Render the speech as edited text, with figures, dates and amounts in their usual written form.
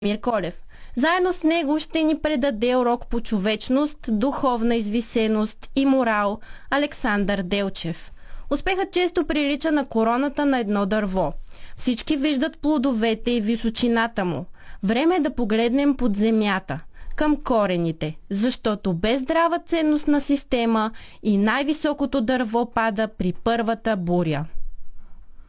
Колев. Заедно с него ще ни предаде урок по човечност, духовна извисеност и морал Александър Делчев. Успехът често прилича на короната на едно дърво. Всички виждат плодовете и височината му. Време е да погледнем под земята, към корените, защото без здрава ценностна система и най-високото дърво пада при първата буря.